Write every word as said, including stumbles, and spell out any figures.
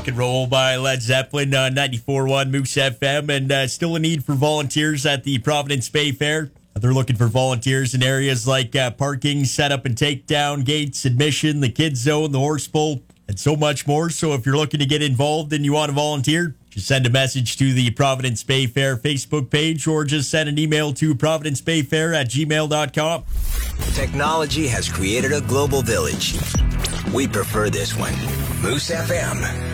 Rock and Roll by Led Zeppelin on ninety-four point one Moose F M, and uh, still a need for volunteers at the Providence Bay Fair. They're looking for volunteers in areas like uh, parking, setup and takedown, gates, admission, the kids zone, the horse bowl, and so much more. So if you're looking to get involved and you want to volunteer, just send a message to the Providence Bay Fair Facebook page or just send an email to providencebayfair at gmail dot com. Technology has created a global village. We prefer this one. Moose F M.